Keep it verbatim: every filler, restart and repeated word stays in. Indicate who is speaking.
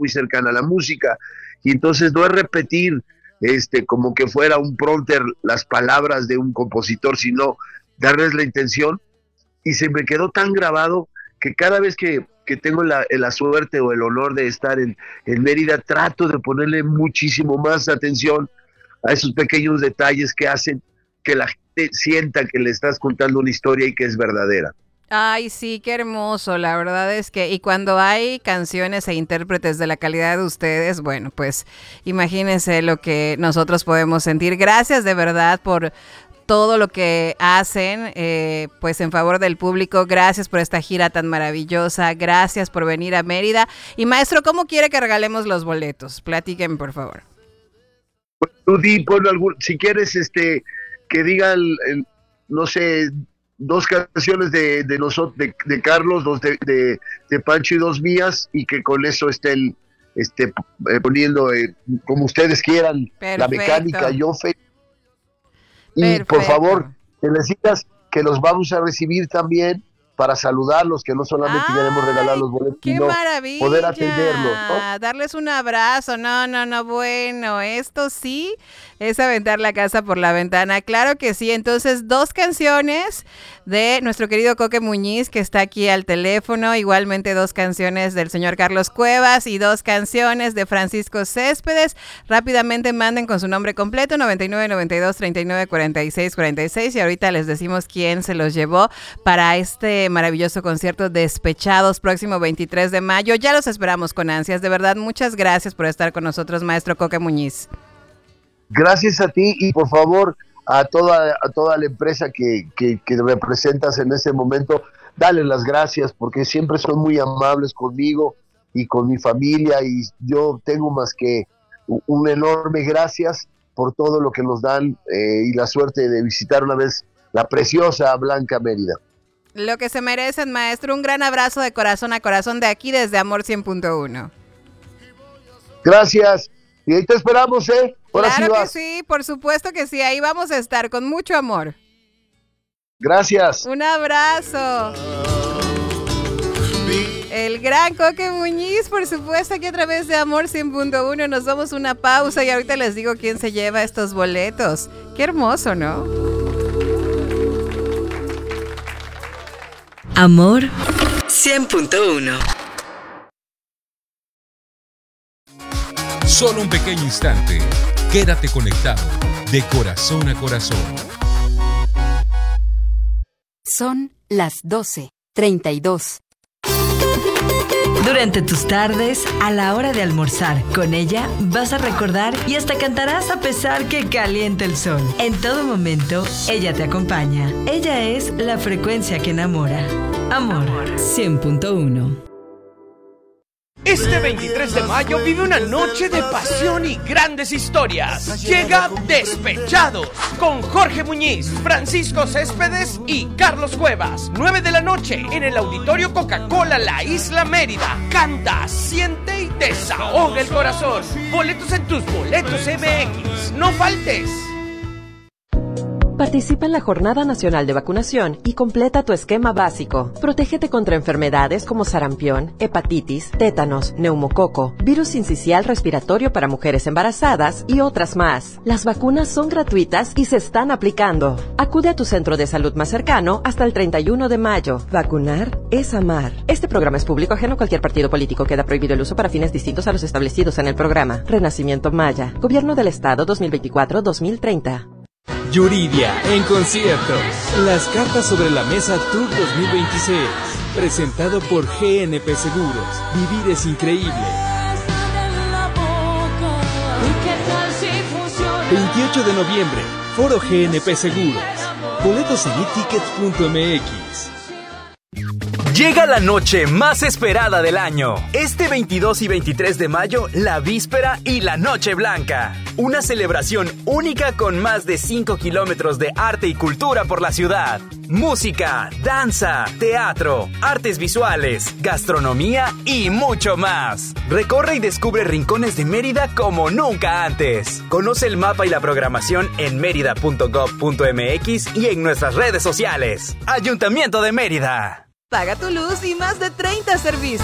Speaker 1: muy cercana a la música, y entonces no es repetir este, como que fuera un prompter las palabras de un compositor, sino darles la intención, y se me quedó tan grabado que cada vez que, que tengo la, la suerte o el honor de estar en, en Mérida, trato de ponerle muchísimo más atención a esos pequeños detalles que hacen que la gente sienta que le estás contando una historia y que es verdadera.
Speaker 2: Ay, sí, qué hermoso, la verdad es que, y cuando hay canciones e intérpretes de la calidad de ustedes, bueno, pues imagínense lo que nosotros podemos sentir. Gracias de verdad por todo lo que hacen, eh, pues en favor del público. Gracias por esta gira tan maravillosa, gracias por venir a Mérida. Y maestro, ¿cómo quiere que regalemos los boletos? Platíquenme, por favor.
Speaker 1: Tú di, pon algún, si quieres, este, que diga, el, el, no sé, dos canciones de, de nosotros, de, de Carlos, dos de, de, de Pancho y dos mías, y que con eso estén este, eh, poniendo, eh, como ustedes quieran, perfecto, la mecánica, yo fe. Y perfecto, por favor, que les digas que los vamos a recibir también para saludarlos, que no solamente ¡ay, queremos regalar los boletos,
Speaker 2: qué
Speaker 1: sino
Speaker 2: maravilla!
Speaker 1: Poder atenderlos, ¿no?
Speaker 2: Darles un abrazo, no, no, no, bueno, esto sí es aventar la casa por la ventana, claro que sí. Entonces, dos canciones de nuestro querido Coque Muñiz, que está aquí al teléfono, igualmente dos canciones del señor Carlos Cuevas y dos canciones de Francisco Céspedes. Rápidamente manden con su nombre completo, noventa y nueve, noventa y dos, treinta y nueve, cuarenta y seis, cuarenta y seis, y ahorita les decimos quién se los llevó para este maravilloso concierto Despechados, próximo veintitrés de mayo. Ya los esperamos con ansias, de verdad, muchas gracias por estar con nosotros, maestro Coque Muñiz.
Speaker 1: Gracias a ti, y por favor a toda, a toda la empresa que, que, que representas en ese momento, dale las gracias, porque siempre son muy amables conmigo y con mi familia, y yo tengo más que un enorme gracias por todo lo que nos dan, eh, y la suerte de visitar una vez la preciosa Blanca Mérida.
Speaker 2: Lo que se merecen, maestro. Un gran abrazo de corazón a corazón de aquí desde Amor cien punto uno.
Speaker 1: Gracias. Y ahí te esperamos, ¿eh? Ahora
Speaker 2: claro
Speaker 1: sí
Speaker 2: que
Speaker 1: vas.
Speaker 2: sí, por supuesto que sí. Ahí vamos a estar con mucho amor.
Speaker 1: Gracias.
Speaker 2: Un abrazo. El gran Coque Muñiz, por supuesto, aquí a través de Amor cien punto uno. Nos damos una pausa y ahorita les digo quién se lleva estos boletos. Qué hermoso, ¿no?
Speaker 3: Amor cien punto uno.
Speaker 4: Solo un pequeño instante. Quédate conectado de corazón a corazón.
Speaker 5: Son las doce treinta y dos.
Speaker 3: Durante tus tardes, a la hora de almorzar, con ella vas a recordar y hasta cantarás a pesar que caliente el sol. En todo momento, ella te acompaña. Ella es la frecuencia que enamora. Amor cien punto uno.
Speaker 6: Este veintitrés de mayo vive una noche de pasión y grandes historias. Llega Despechados con Jorge Muñiz, Francisco Céspedes y Carlos Cuevas. nueve de la noche en el Auditorio Coca-Cola La Isla Mérida. Canta, siente y desahoga el corazón. Boletos en tus boletos M X. No faltes.
Speaker 7: Participa en la Jornada Nacional de Vacunación y completa tu esquema básico. Protégete contra enfermedades como sarampión, hepatitis, tétanos, neumococo, virus sincicial respiratorio para mujeres embarazadas y otras más. Las vacunas son gratuitas y se están aplicando. Acude a tu centro de salud más cercano hasta el treinta y uno de mayo. Vacunar es amar. Este programa es público ajeno a cualquier partido político. Queda prohibido el uso para fines distintos a los establecidos en el programa. Renacimiento Maya. Gobierno del Estado dos mil veinticuatro a dos mil treinta.
Speaker 8: Yuridia en concierto. Las cartas sobre la mesa Tour dos mil veintiséis. Presentado por G N P Seguros. Vivir es increíble. veintiocho de noviembre. Foro G N P Seguros. Boletos en e tickets punto m x.
Speaker 9: Llega la noche más esperada del año. Este veintidós y veintitrés de mayo, la víspera y la Noche Blanca. Una celebración única con más de cinco kilómetros de arte y cultura por la ciudad. Música, danza, teatro, artes visuales, gastronomía y mucho más. Recorre y descubre rincones de Mérida como nunca antes. Conoce el mapa y la programación en mérida punto gob punto m x y en nuestras redes sociales. Ayuntamiento de Mérida.
Speaker 2: Paga tu luz y más de treinta servicios.